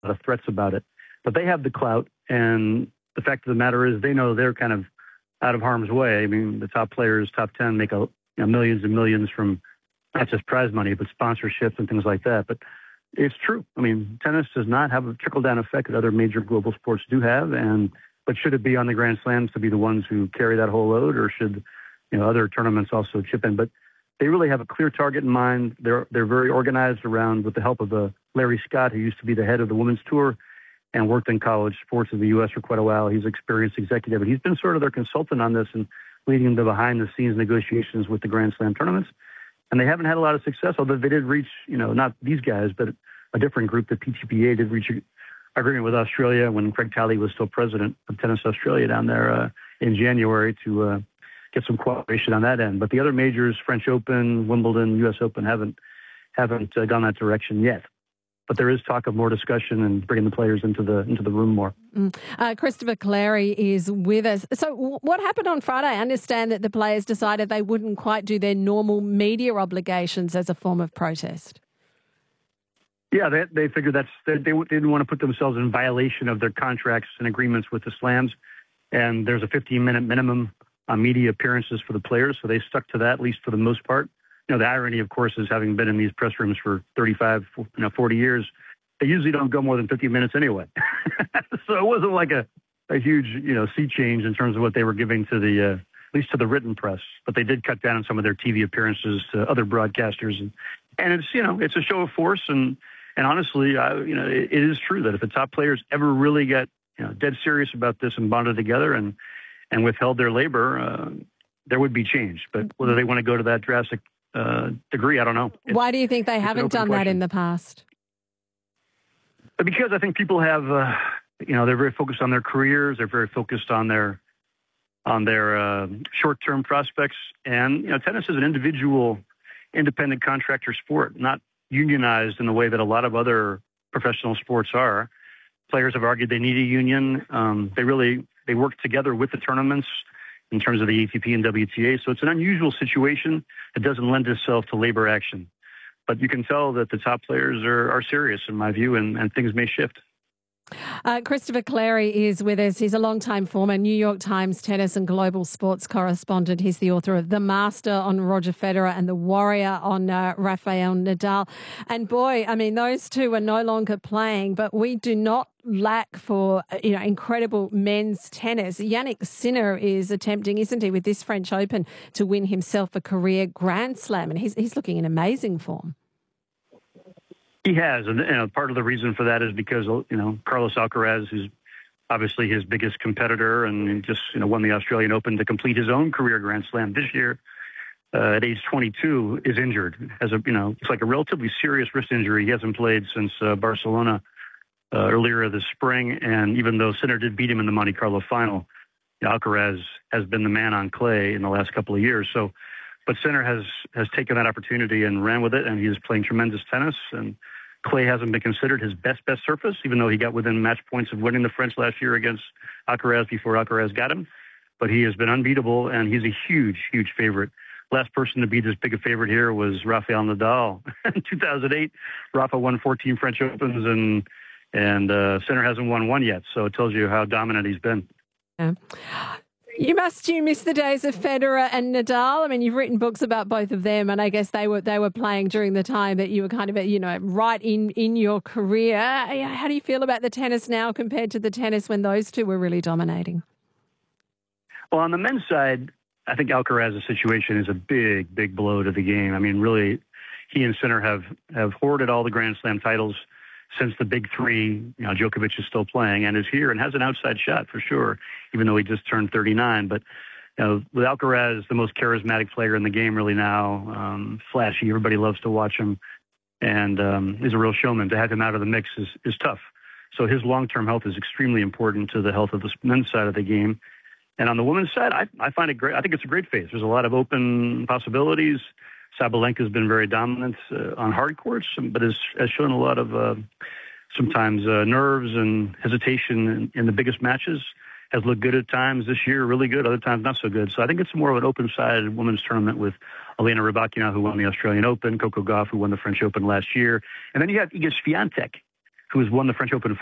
lot of threats about it. But they have the clout, and the fact of the matter is they know they're kind of out of harm's way. I mean, the top players, top 10, make millions and millions from not just prize money, but sponsorships and things like that. But it's true. I mean, tennis does not have a trickle-down effect that other major global sports do have. But should it be on the Grand Slams to be the ones who carry that whole load, or should other tournaments also chip in? But they really have a clear target in mind. They're very organized around, with the help of Larry Scott, who used to be the head of the women's tour and worked in college sports in the U.S. for quite a while. He's an experienced executive, and he's been sort of their consultant on this and leading the behind-the-scenes negotiations with the Grand Slam tournaments. And they haven't had a lot of success, although they did reach, not these guys, but a different group, the PTPA, did reach an agreement with Australia when Craig Tiley was still president of Tennis Australia down there in January to get some cooperation on that end. But the other majors, French Open, Wimbledon, U.S. Open, haven't gone that direction yet. But there is talk of more discussion and bringing the players into the room more. Christopher Clarey is with us. So what happened on Friday? I understand that the players decided they wouldn't quite do their normal media obligations as a form of protest. Yeah, they figured they didn't want to put themselves in violation of their contracts and agreements with the slams. And there's a 15-minute minimum on media appearances for the players, so they stuck to that, at least for the most part. The irony, of course, is having been in these press rooms for 35, 40 years, they usually don't go more than 50 minutes anyway. So it wasn't like a huge, sea change in terms of what they were giving to at least to the written press. But they did cut down on some of their TV appearances to other broadcasters. And it's, it's a show of force. And honestly, it is true that if the top players ever really get, dead serious about this and bonded together and withheld their labor, there would be change. But whether they want to go to that drastic degree, I don't know. Why do you think they haven't done that in the past? Because I think people have, they're very focused on their careers. They're very focused on their short-term prospects. And, tennis is an individual, independent contractor sport, not unionized in the way that a lot of other professional sports are. Players have argued they need a union. They work together with the tournaments in terms of the ATP and WTA. So it's an unusual situation. It doesn't lend itself to labor action. But you can tell that the top players are serious, in my view, and things may shift. Christopher Clarey is with us. He's a long-time former New York Times tennis and global sports correspondent. He's the author of The Master on Roger Federer and The Warrior on Rafael Nadal. And boy, I mean, those two are no longer playing, but we do not lack for incredible men's tennis. Jannik Sinner is attempting, isn't he, with this French Open to win himself a career Grand Slam, and he's looking in amazing form. He has, and part of the reason for that is because Carlos Alcaraz, who's obviously his biggest competitor, and just won the Australian Open to complete his own career Grand Slam this year at age 22, is injured. It's like a relatively serious wrist injury. He hasn't played since Barcelona earlier this spring, and even though Sinner did beat him in the Monte Carlo final, Alcaraz has been the man on clay in the last couple of years. But Sinner has taken that opportunity and ran with it, and he is playing tremendous tennis. And clay hasn't been considered his best surface, even though he got within match points of winning the French last year against Alcaraz before Alcaraz got him. But he has been unbeatable, and he's a huge, huge favorite. Last person to be this big a favorite here was Rafael Nadal. In 2008, Rafa won 14 French Opens, and Sinner hasn't won one yet. So it tells you how dominant he's been. Yeah. You miss the days of Federer and Nadal. I mean, you've written books about both of them, and I guess they were playing during the time that you were kind of, right in your career. How do you feel about the tennis now compared to the tennis when those two were really dominating? Well, on the men's side, I think Alcaraz's situation is a big, big blow to the game. I mean, really, he and Sinner have hoarded all the Grand Slam titles since the big three. Djokovic is still playing and is here and has an outside shot for sure, even though he just turned 39. But with Alcaraz, the most charismatic player in the game really now, flashy, everybody loves to watch him, and is a real showman. To have him out of the mix is tough. So his long-term health is extremely important to the health of the men's side of the game. And on the women's side, I find it great. I think it's a great phase. There's a lot of open possibilities. Sabalenka's been very dominant on hard courts, but has shown a lot of sometimes nerves and hesitation in the biggest matches. Has looked good at times this year, really good, other times not so good. So I think it's more of an open-sided women's tournament with Elena Rybakina, who won the Australian Open, Coco Gauff, who won the French Open last year. And then you have Iga Swiatek, who's won the French Open